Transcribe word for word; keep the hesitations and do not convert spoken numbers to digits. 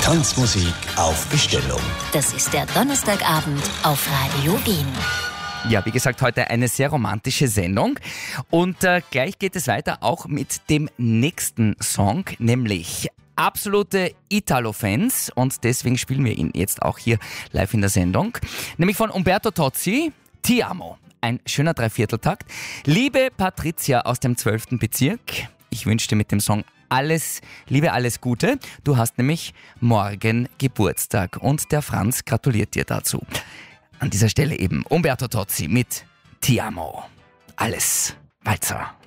Tanzmusik auf Bestellung. Das ist der Donnerstagabend auf Radio Wien. Ja, wie gesagt, heute eine sehr romantische Sendung und äh, gleich geht es weiter auch mit dem nächsten Song, nämlich absolute Italo-Fans und deswegen spielen wir ihn jetzt auch hier live in der Sendung, nämlich von Umberto Tozzi, Ti amo, ein schöner Dreivierteltakt. Liebe Patricia aus dem zwölften Bezirk, ich wünsche dir mit dem Song alles Liebe, alles Gute. Du hast nämlich morgen Geburtstag und der Franz gratuliert dir dazu. An dieser Stelle eben Umberto Tozzi mit Ti amo. Alles Walzer.